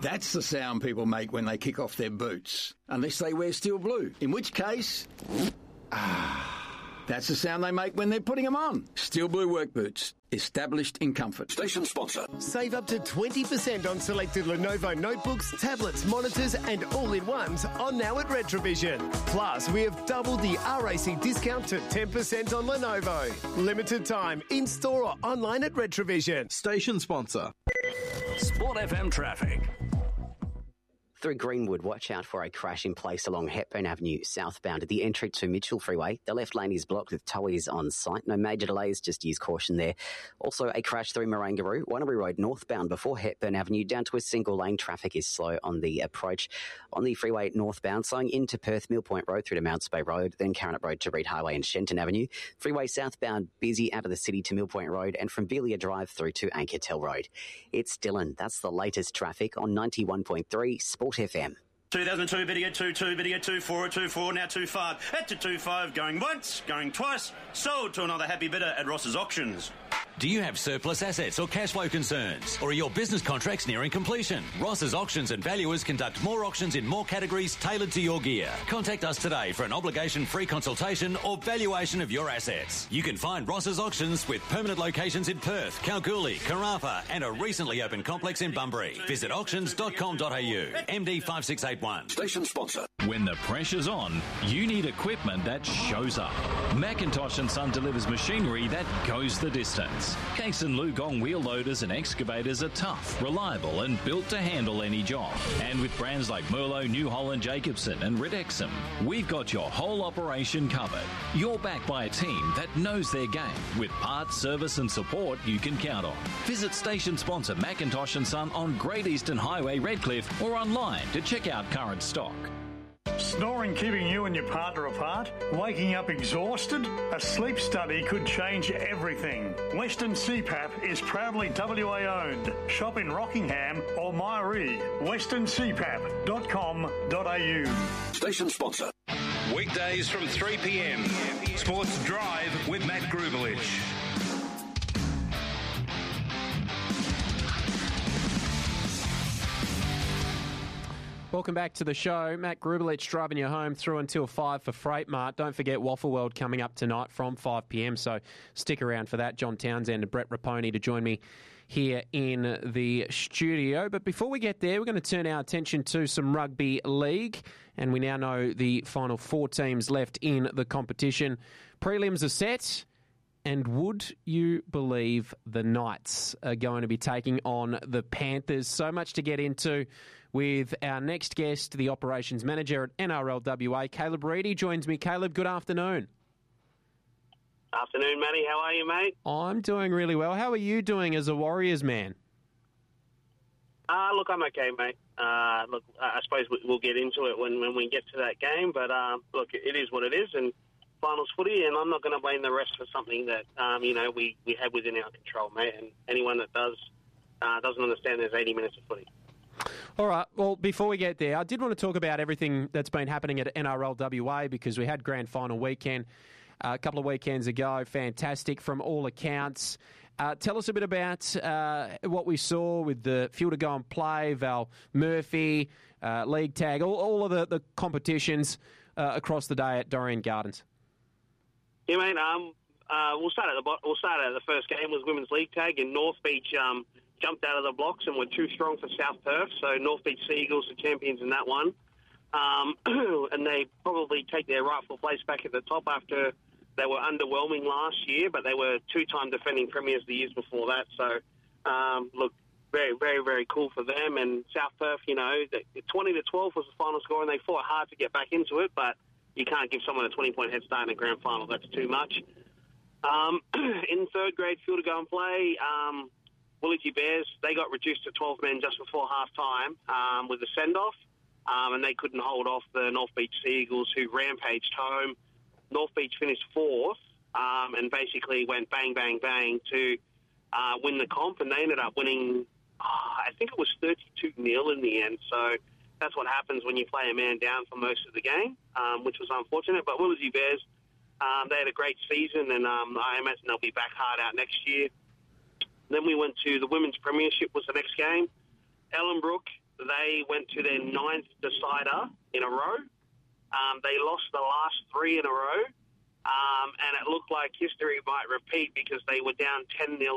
That's the sound people make when they kick off their boots. Unless they wear steel blue. In which case... that's the sound they make when they're putting them on. Steel Blue work boots. Established in comfort. Station sponsor. Save up to 20% on selected Lenovo notebooks, tablets, monitors and all-in-ones on now at Retrovision. Plus, we have doubled the RAC discount to 10% on Lenovo. Limited time, in-store or online at Retrovision. Station sponsor. Sport FM traffic. Through Greenwood, watch out for a crash in place along Hepburn Avenue southbound at the entry to Mitchell Freeway. The left lane is blocked with towies on site. No major delays, just use caution there. Also a crash through Marangaroo, Wanneroo Road northbound before Hepburn Avenue down to a single lane. Traffic is slow on the approach. On the freeway northbound, slowing into Perth Mill Point Road through to Mounts Bay Road, then Caranet Road to Reed Highway and Shenton Avenue. Freeway southbound busy out of the city to Mill Point Road and from Belia Drive through to Ankertel Road. It's Dylan. That's the latest traffic on 91.3 Sport FM. 2002, video 2-2, video 2-4, 2-4, now 2-5. At to 2-5, going once, going twice, sold to another happy bidder at Ross's Auctions. Do you have surplus assets or cash flow concerns? Or are your business contracts nearing completion? Ross's Auctions and Valuers conduct more auctions in more categories tailored to your gear. Contact us today for an obligation-free consultation or valuation of your assets. You can find Ross's Auctions with permanent locations in Perth, Kalgoorlie, Carafa and a recently opened complex in Bunbury. Visit auctions.com.au. MD 5681. Station sponsor. When the pressure's on, you need equipment that shows up. Macintosh & Son delivers machinery that goes the distance. Case and Lugong wheel loaders and excavators are tough, reliable and built to handle any job. And with brands like Merlo, New Holland, Jacobson and Ridexum, we've got your whole operation covered. You're backed by a team that knows their game with parts, service and support you can count on. Visit station sponsor Macintosh & Son on Great Eastern Highway, Redcliffe or online to check out current stock. Snoring keeping you and your partner apart? Waking up exhausted? A sleep study could change everything. Western CPAP is proudly WA owned. Shop in Rockingham or Myree. westerncpap.com.au. Station sponsor. Weekdays from 3 p.m. Sports Drive with Matt Grubelich. Welcome back to the show. Matt Grubelich driving you home through until 5 for Freight Mart. Don't forget Waffle World coming up tonight from 5 p.m, so stick around for that. John Townsend and Brett Raponi to join me here in the studio. But before we get there, we're going to turn our attention to some rugby league, and we now know the final 4 teams left in the competition. Prelims are set. And would you believe the Knights are going to be taking on the Panthers? So much to get into with our next guest, the operations manager at NRL WA, Caleb Reedy, joins me. Caleb, good afternoon. Afternoon, Matty. How are you, mate? I'm doing really well. How are you doing as a Warriors man? Look, I'm okay, mate. I suppose we'll get into it when we get to that game. But, look, it is what it is. And finals footy, and I'm not going to blame the rest for something that we have within our control, mate. And anyone that doesn't understand there's 80 minutes of footy. All right. Well, before we get there, I did want to talk about everything that's been happening at NRL WA because we had grand final weekend a couple of weekends ago. Fantastic from all accounts. Tell us a bit about what we saw with the Field to Go and Play, Val Murphy, League Tag, all of the competitions across the day at Dorrien Gardens. Yeah, mate. We'll start at the first game was Women's League Tag, and North Beach jumped out of the blocks and were too strong for South Perth. So North Beach Sea Eagles are champions in that one, and they probably take their rightful place back at the top after they were underwhelming last year, but they were 2-time defending premiers the years before that. So look, very, very, very cool for them. And South Perth, 20-12 was the final score, and they fought hard to get back into it, but you can't give someone a 20-point head start in a grand final. That's too much. In third grade Field to Go and Play, Woolwich Bears, they got reduced to 12 men just before half-time with a send-off, and they couldn't hold off the North Beach Sea Eagles, who rampaged home. North Beach finished fourth and basically went bang, bang, bang to win the comp, and they ended up winning, I think it was 32-0 in the end. So that's what happens when you play a man down for most of the game, which was unfortunate. But Woolwich Bears, they had a great season, and I imagine they'll be back hard out next year. Then we went to the Women's Premiership was the next game. Ellenbrook they went to their 9th decider in a row. They lost the last 3 in a row. And it looked like history might repeat because they were down 10-0